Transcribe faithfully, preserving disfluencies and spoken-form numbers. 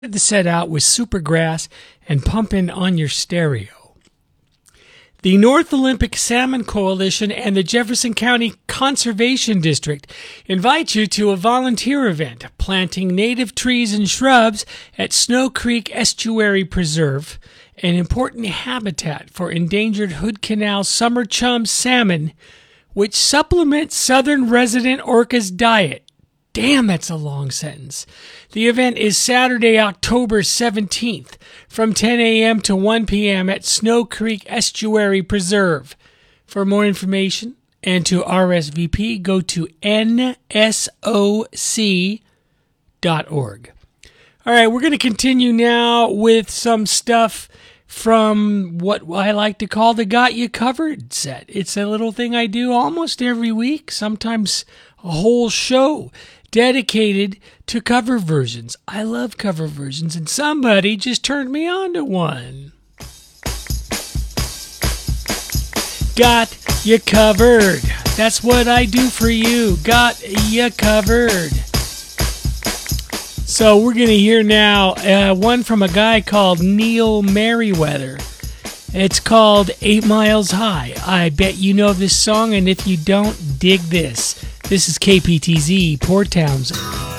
The set out with Supergrass and Pumpin' on Your Stereo. The North Olympic Salmon Coalition and the Jefferson County Conservation District invite you to a volunteer event, planting native trees and shrubs at Snow Creek Estuary Preserve, an important habitat for endangered Hood Canal summer chum salmon, which supplements southern resident orca's diet. Damn, that's a long sentence. The event is Saturday, October seventeenth from ten a.m. to one p.m. at Snow Creek Estuary Preserve. For more information and to R S V P, go to N S O C dot org. All right, we're going to continue now with some stuff from what I like to call the Got You Covered set. It's a little thing I do almost every week, sometimes a whole show dedicated to cover versions. I love cover versions, and somebody just turned me on to one. Got you covered. That's what I do for you. Got you covered. So we're going to hear now uh, one from a guy called Neil Merriweather. It's called Eight Miles High. I bet you know this song, and if you don't, dig this. This is K P T Z, Port Townsend.